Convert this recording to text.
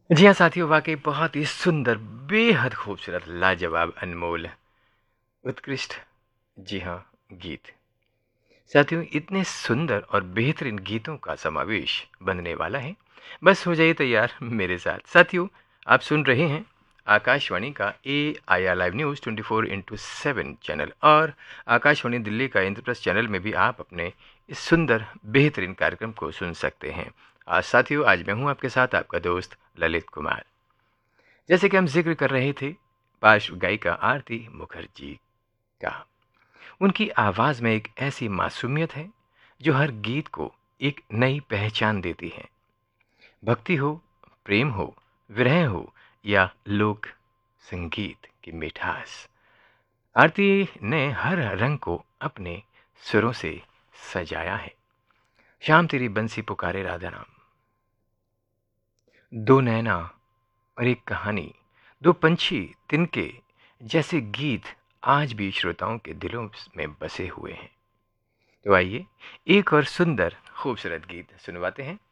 जी हाँ साथियों, वाकई बहुत ही सुंदर, बेहद खूबसूरत, लाजवाब, अनमोल, उत्कृष्ट, जी हाँ, गीत। साथियों, इतने सुंदर और बेहतरीन गीतों का समावेश बनने वाला है। बस हो जाइए तैयार मेरे साथ। साथियों, आप सुन रहे हैं आकाशवाणी का AIR लाइव न्यूज़ 24/7 चैनल, और आकाशवाणी दिल्ली का इंद्रप्रस्थ चैनल में भी आप अपने इस सुंदर बेहतरीन कार्यक्रम को सुन सकते हैं। आज साथियों, आज मैं हूं आपके साथ, आपका दोस्त ललित कुमार। जैसे कि हम जिक्र कर रहे थे पार्श्व गायिका आरती मुखर्जी का। उनकी आवाज़ में एक ऐसी मासूमियत है जो हर गीत को एक नई पहचान देती है। भक्ति हो, प्रेम हो, विरह हो या लोक संगीत की मिठास, आरती ने हर रंग को अपने सुरों से सजाया है। शाम तेरी बंसी पुकारे राधा नाम, दो नैना और एक कहानी, दो पंछी, तिनके जैसे गीत आज भी श्रोताओं के दिलों में बसे हुए हैं। तो आइए एक और सुंदर खूबसूरत गीत सुनवाते हैं